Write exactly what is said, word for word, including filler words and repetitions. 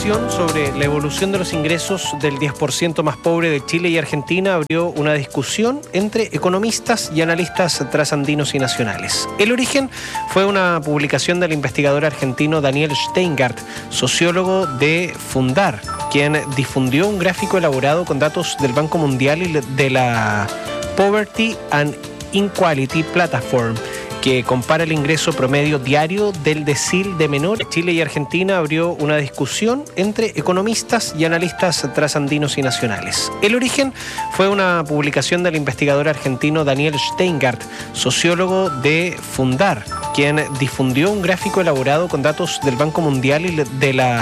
publicación sobre la evolución de los ingresos del diez por ciento más pobre de Chile y Argentina abrió una discusión entre economistas y analistas trasandinos y nacionales. El origen fue una publicación del investigador argentino Daniel Steingart, sociólogo de Fundar, quien difundió un gráfico elaborado con datos del Banco Mundial y de la Poverty and Inequality Platform, que compara el ingreso promedio diario del decil de menores. Chile y Argentina abrió una discusión entre economistas y analistas trasandinos y nacionales. El origen fue una publicación del investigador argentino Daniel Steingart, sociólogo de Fundar, quien difundió un gráfico elaborado con datos del Banco Mundial y de la